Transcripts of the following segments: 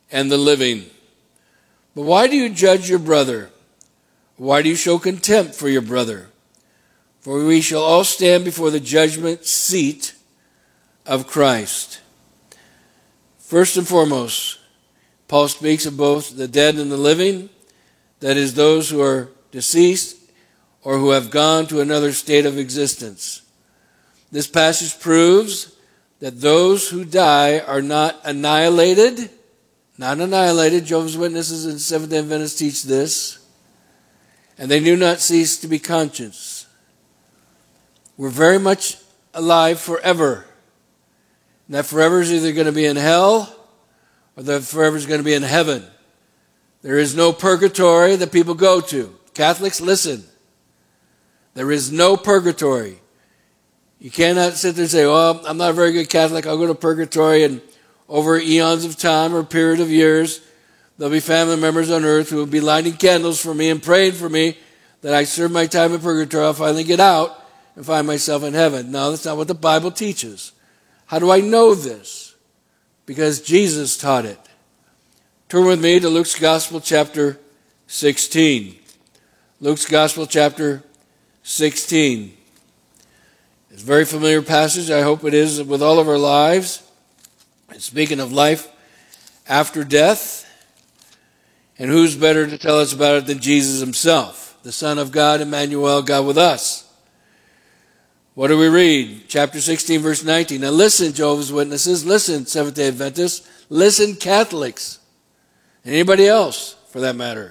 and the living. But why do you judge your brother? Why do you show contempt for your brother? For we shall all stand before the judgment seat of Christ. First and foremost, Paul speaks of both the dead and the living, that is, those who are deceased or who have gone to another state of existence. This passage proves that those who die are not annihilated. Jehovah's Witnesses and Seventh-day Adventists teach this. And they do not cease to be conscious. We're very much alive forever. And that forever is either going to be in hell or that forever is going to be in heaven. There is no purgatory that people go to. Catholics, listen. There is no purgatory. You cannot sit there and say, well, I'm not a very good Catholic. I'll go to purgatory, and over eons of time or a period of years, there'll be family members on earth who will be lighting candles for me and praying for me that I serve my time in purgatory. I'll finally get out and find myself in heaven. No, that's not what the Bible teaches. How do I know this? Because Jesus taught it. Turn with me to Luke's Gospel, chapter 16. Luke's Gospel, chapter 16. It's a very familiar passage. I hope it is with all of our lives. And speaking of life after death, and who's better to tell us about it than Jesus himself, the Son of God, Emmanuel, God with us. What do we read? Chapter 16, verse 19. Now listen, Jehovah's Witnesses. Listen, Seventh-day Adventists. Listen, Catholics. And anybody else, for that matter.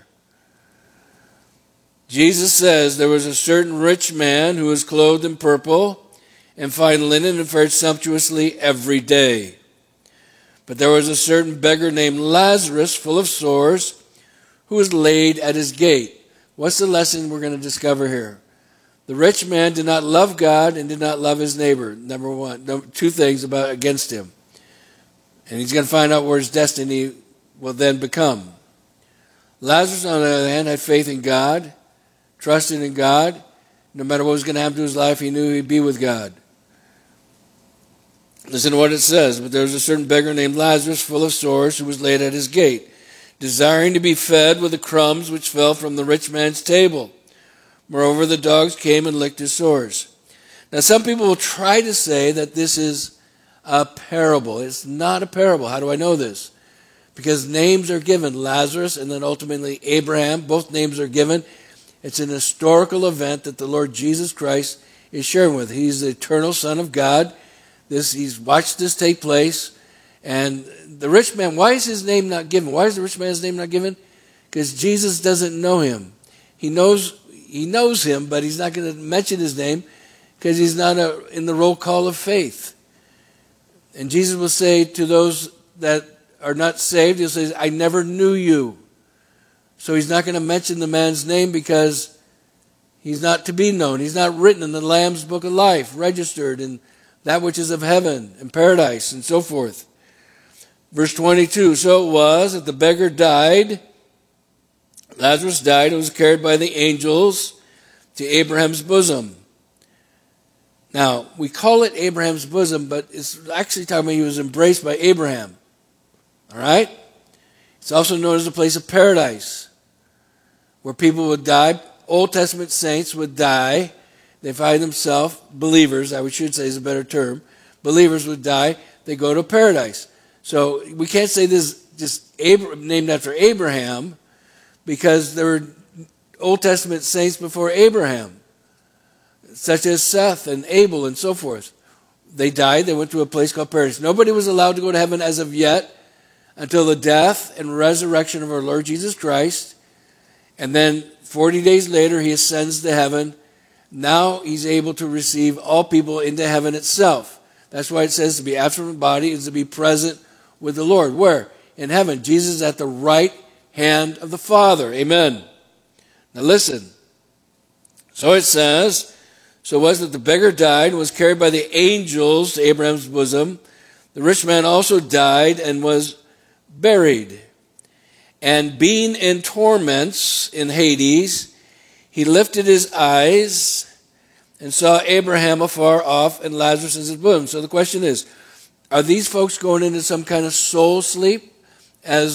Jesus says, there was a certain rich man who was clothed in purple and fine linen and fared sumptuously every day. But there was a certain beggar named Lazarus, full of sores, who was laid at his gate. What's the lesson we're going to discover here? The rich man did not love God and did not love his neighbor. Number one. Two things against him. And he's going to find out where his destiny will then become. Lazarus, on the other hand, had faith in God, trusted in God. No matter what was going to happen to his life, he knew he'd be with God. Listen to what it says. But there was a certain beggar named Lazarus, full of sores, who was laid at his gate, desiring to be fed with the crumbs which fell from the rich man's table. Moreover, the dogs came and licked his sores. Now, some people will try to say that this is a parable. It's not a parable. How do I know this? Because names are given. Lazarus and then ultimately Abraham. Both names are given. It's an historical event that the Lord Jesus Christ is sharing with. He's the eternal Son of God. He's watched this take place. And the rich man, why is his name not given? Why is the rich man's name not given? Because Jesus doesn't know him. He knows him, but he's not going to mention his name because he's not in the roll call of faith. And Jesus will say to those that are not saved, he'll say, I never knew you. So he's not going to mention the man's name because he's not to be known. He's not written in the Lamb's Book of Life, registered in that which is of heaven and paradise and so forth. Verse 22, so it was that the beggar died. Lazarus died and was carried by the angels to Abraham's bosom. Now, we call it Abraham's bosom, but it's actually talking about he was embraced by Abraham. All right? It's also known as the place of paradise, where people would die. Old Testament saints would die. They find themselves, believers, I should say is a better term. Believers would die. They go to paradise. So we can't say this is just named after Abraham, because there were Old Testament saints before Abraham, such as Seth and Abel and so forth. They died. They went to a place called paradise. Nobody was allowed to go to heaven as of yet until the death and resurrection of our Lord Jesus Christ. And then 40 days later, he ascends to heaven. Now he's able to receive all people into heaven itself. That's why it says to be absent from the body is to be present with the Lord. Where? In heaven. Jesus is at the right hand of the Father. Amen. Now listen. So it says, so it was that the beggar died and was carried by the angels to Abraham's bosom. The rich man also died and was buried. And being in torments in Hades, he lifted his eyes and saw Abraham afar off and Lazarus in his bosom. So the question is, are these folks going into some kind of soul sleep as